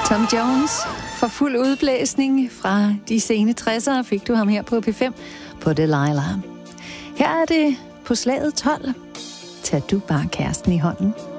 Tom Jones for fuld udblæsning fra de sene 60'ere fik du ham her på P5 på Delilah. Her er det på slaget 12. Tag du bare kæresten i hånden.